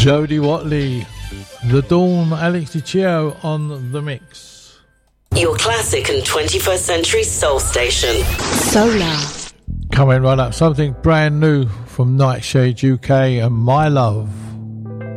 Jody Watley, The Dawn, Alex DiCio on the mix. Your classic and 21st century soul station. Solar. Coming right up, something brand new from Nightshade UK and My Love.